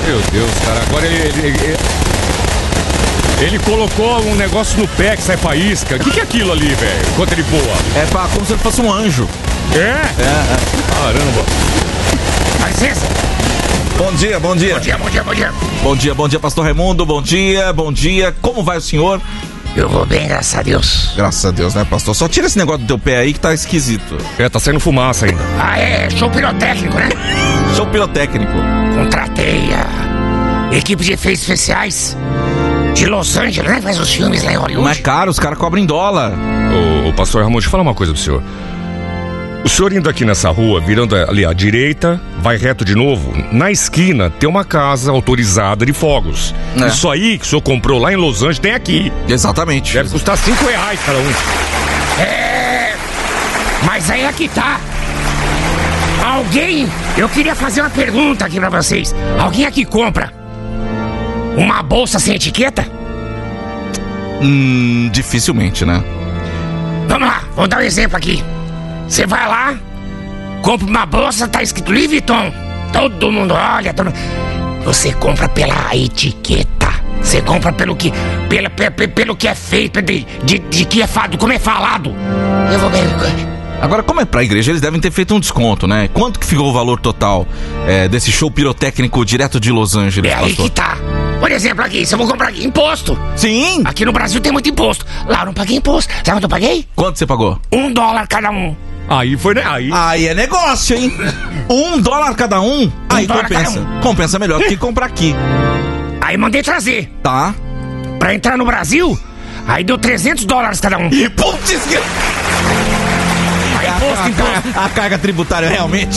Meu Deus, cara, agora ele colocou um negócio no pé que sai faísca. O que é aquilo ali, velho? Enquanto ele voa? É como se ele fosse um anjo. Caramba. Dá licença. Bom dia. Bom dia, Pastor Raimundo, bom dia. Como vai o senhor? Eu vou bem, graças a Deus. Graças a Deus, né, pastor? Só tira esse negócio do teu pé aí que tá esquisito. Tá saindo fumaça ainda. Show pirotécnico, né? Show pirotécnico. Contratei a equipe de efeitos especiais de Los Angeles, né? Faz os filmes lá em Hollywood. Não é caro, os caras cobram em dólar. Ô, pastor Raimundo, deixa eu falar uma coisa pro senhor. O senhor indo aqui nessa rua, virando ali à direita, vai reto de novo, na esquina tem uma casa autorizada de fogos. Isso aí que o senhor comprou lá em Los Angeles tem aqui. Exatamente. Deve custar R$5 cada um. Mas aí é que tá. Eu queria fazer uma pergunta aqui pra vocês. Alguém aqui compra uma bolsa sem etiqueta? Dificilmente, né? Vamos lá, vou dar um exemplo aqui. Você vai lá, compra uma bolsa, tá escrito Louis Vuitton. Todo mundo olha, Você compra pela etiqueta. Você compra pelo que é feito, de que é falado, como é falado. Eu vou ver. Agora, como é pra igreja, eles devem ter feito um desconto, né? Quanto que ficou o valor total desse show pirotécnico direto de Los Angeles, pastor? Aí que tá. Por exemplo, aqui, se eu vou comprar aqui, imposto. Sim. Aqui no Brasil tem muito imposto. Lá eu não paguei imposto. Sabe quanto eu paguei? Quanto você pagou? $1 cada um. Aí foi, né? Aí é negócio, hein? $1 cada um? Aí compensa. Compensa melhor do que comprar aqui. Aí mandei trazer. Tá. Pra entrar no Brasil, aí deu $300 cada um. Putz, a carga tributária realmente.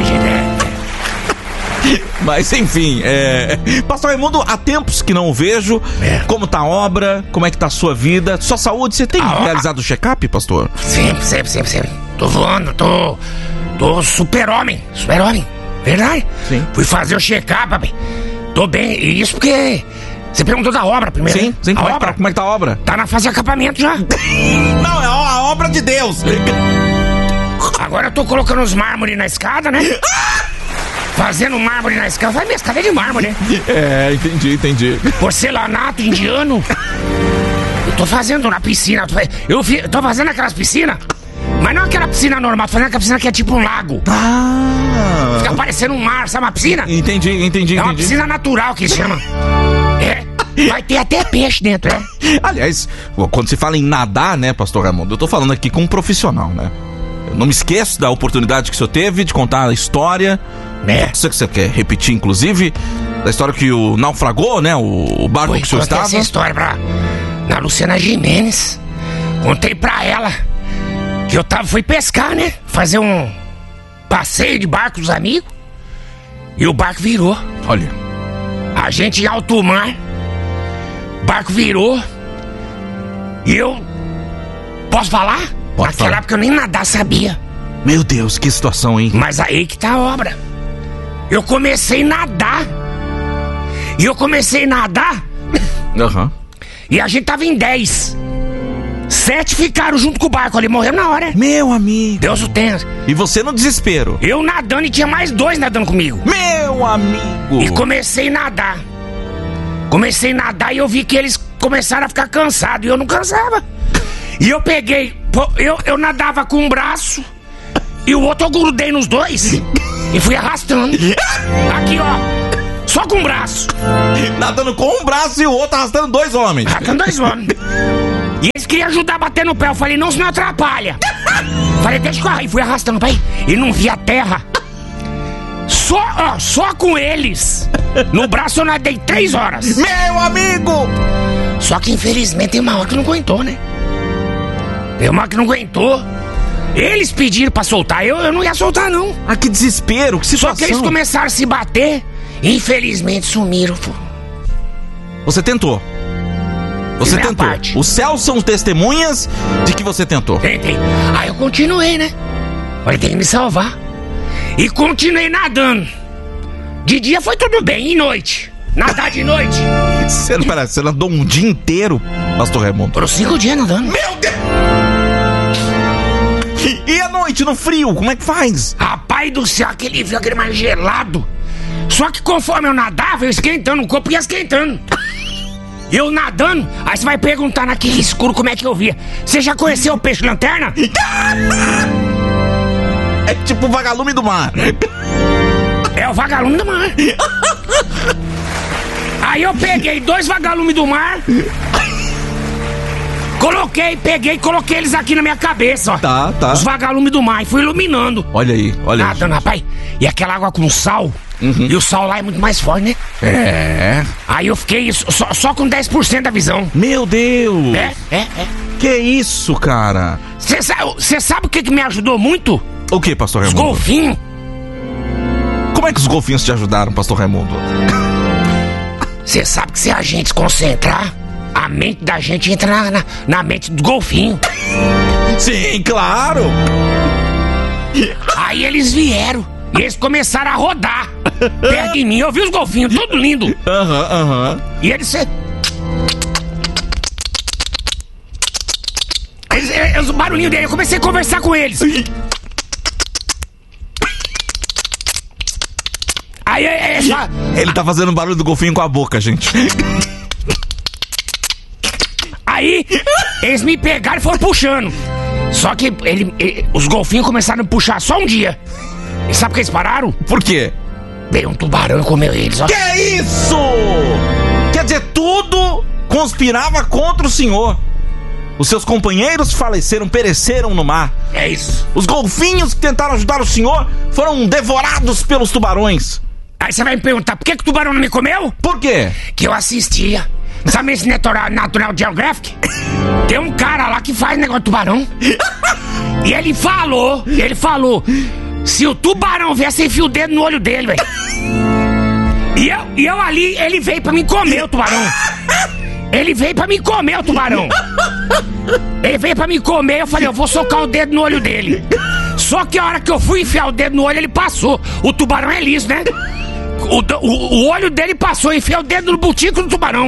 Mas enfim, pastor Raimundo, há tempos que não o vejo. Como tá a obra? Como é que tá a sua vida? Sua saúde? Você tem realizado o check-up, pastor? Sempre. Tô voando, tô super-homem. Verdade? Sim. Fui fazer o check-up, papai. Tô bem, e isso porque você perguntou da obra primeiro. Sim, né? Como é que tá a obra? Tá na fase de acabamento já. Não, é a obra de Deus. Agora eu tô colocando os mármores na escada, né? Fazendo mármore na escada. Vai, minha escada é de mármore, né? Entendi. Porcelanato indiano. Eu tô fazendo na piscina. Eu tô fazendo aquelas piscinas, mas não aquela piscina normal. Tô fazendo aquela piscina que é tipo um lago. Fica parecendo um mar, sabe uma piscina? Entendi. É uma piscina natural que chama. Vai ter até peixe dentro, Aliás, quando se fala em nadar, né, pastor Raimundo, eu tô falando aqui com um profissional, né? Eu não me esqueço da oportunidade que o senhor teve de contar a história. Isso que você quer repetir, inclusive, da história que o naufragou, né? O barco que o senhor estava. Essa história na Luciana Gimenez. Contei pra ela que eu fui pescar, né? Fazer um passeio de barco dos amigos. E o barco virou. Olha. A gente em alto mar. O barco virou. E eu... Posso falar? Naquela época eu nem nadar sabia. Meu Deus, que situação, hein? Mas aí que tá a obra. Eu comecei a nadar. E a gente tava em 10. 7 ficaram junto com o barco ali, morreram na hora. Meu amigo. Deus o tenha. E você no desespero? Eu nadando e tinha mais 2 nadando comigo. Meu amigo. E comecei a nadar e eu vi que eles começaram a ficar cansados. E eu não cansava. E eu peguei... Eu nadava com um braço e o outro eu grudei nos dois e fui arrastando. Aqui, ó. Só com um braço. Nadando com um braço e o outro arrastando 2 homens. E eles queriam ajudar a bater no pé. Eu falei, não, isso não atrapalha. Falei, deixa eu correr. E fui arrastando, pai. E não vi a terra. Só com eles. No braço eu nadei 3 horas. Meu amigo! Só que infelizmente tem uma hora que não aguentou, né? Eles pediram pra soltar. Eu não ia soltar, não. Ah, que desespero, que situação. Só que eles começaram a se bater. Infelizmente sumiram. Você tentou. Parte. Os céus são testemunhas de que você tentou. Tentei. Aí eu continuei, né? Falei, tem que me salvar. E continuei nadando. De dia foi tudo bem, e noite? Nadar de noite. Você nadou um dia inteiro, pastor Raimundo? Foram 5 dias nadando. Meu Deus! E à noite, no frio, como é que faz? Rapaz do céu, aquele frio, aquele mar gelado. Só que conforme eu nadava, eu esquentando, o corpo ia esquentando. Eu nadando, aí você vai perguntar naquele escuro como é que eu via. Você já conheceu o peixe-lanterna? É tipo o vagalume do mar. É o vagalume do mar. Aí eu peguei 2 vagalumes do mar, coloquei eles aqui na minha cabeça, ó. Tá. Os vagalumes do mar, e fui iluminando. Olha aí. Nadando, rapaz. E aquela água com sal. E o sal lá é muito mais forte, né? É. Aí eu fiquei só com 10% da visão. Meu Deus. É. Que isso, cara? Você sabe o que me ajudou muito? O que, pastor Os Raimundo? golfinhos. Como é que os golfinhos te ajudaram, pastor Raimundo? Você sabe que se a gente se concentrar, a mente da gente entra na mente do golfinho. Sim, claro. Aí eles vieram e eles começaram a rodar perto de mim. Eu vi os golfinhos, tudo lindo. Aham. E eles... O barulhinho dele, eu comecei a conversar com eles. Aí Ele tá fazendo barulho do golfinho com a boca, gente. Aí eles me pegaram e foram puxando. Só que os golfinhos começaram a me puxar só um dia. E sabe por que eles pararam? Por quê? Veio um tubarão e comeu eles, ó. Que isso? Quer dizer, tudo conspirava contra o senhor. Os seus companheiros faleceram, pereceram no mar. É isso. Os golfinhos que tentaram ajudar o senhor foram devorados pelos tubarões. Aí você vai me perguntar, por que o tubarão não me comeu? Por quê? Que eu assistia. Sabe esse Natural Geographic? Tem um cara lá que faz negócio de tubarão. E ele falou, se o tubarão viesse, enfia o dedo no olho dele, velho. E eu ali, ele veio pra me comer o tubarão. Ele veio pra me comer o tubarão. Ele veio pra me comer, eu falei, eu vou socar o dedo no olho dele. Só que a hora que eu fui enfiar o dedo no olho, ele passou. O tubarão é liso, né? O olho dele passou, enfiei o dedo no butico do tubarão.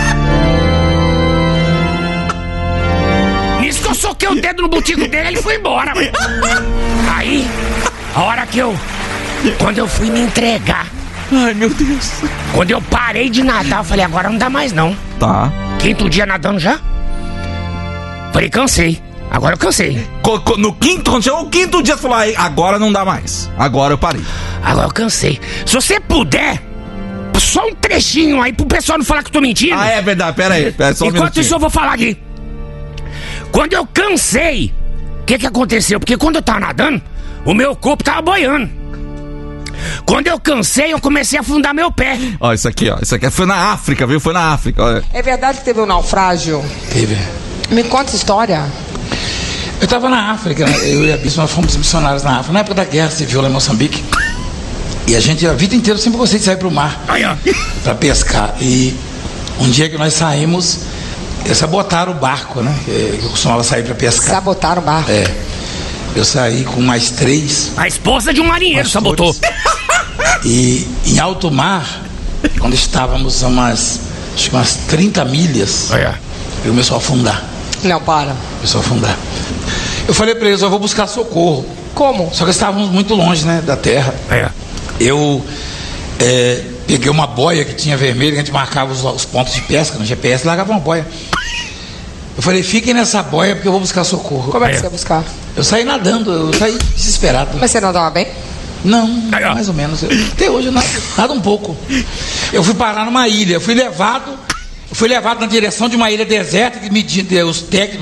Nisso que eu soquei o dedo no butico dele, ele foi embora, véio. Aí, a hora que quando eu fui me entregar, ai, meu Deus. quando eu parei de nadar, eu falei, agora não dá mais não. Tá. 5º dia nadando já? Falei, cansei. Agora eu cansei. Quando chegou o 5º dia, você falou, agora não dá mais. Agora eu parei. Agora eu cansei. Se você puder, só um trechinho aí pro pessoal não falar que eu tô mentindo. Ah, é verdade, pera aí. Só Enquanto isso eu vou falar aqui. Quando eu cansei, o que aconteceu? Porque quando eu tava nadando, o meu corpo tava boiando. Quando eu cansei, eu comecei a afundar meu pé. Ó, isso aqui foi na África, viu? Foi na África, olha. É verdade que teve um naufrágio? Teve. Me conta essa história. Eu estava na África, eu e a Bispo, nós fomos missionários na África, na época da guerra civil lá em Moçambique. E a gente, a vida inteira, sempre gostei de sair pro mar para pescar. E um dia que nós saímos, sabotaram o barco, né? Eu costumava sair para pescar. Sabotaram o barco? É. Eu saí com mais 3. A esposa de um marinheiro sabotou. E em alto mar, quando estávamos a umas 30 milhas, ele começou a afundar. Não, para. Começou a afundar. Eu falei para eles, eu vou buscar socorro. Como? Só que estávamos muito longe, né, da terra. Eu peguei uma boia que tinha vermelho, que a gente marcava os pontos de pesca no GPS, largava uma boia. Eu falei, fiquem nessa boia porque eu vou buscar socorro. Como é que você ia buscar? Eu saí nadando, eu saí desesperado. Mas você nadava bem? Não, mais ou menos. Até hoje eu nado um pouco. Eu fui parar numa ilha, eu fui levado na direção de uma ilha deserta que os técnicos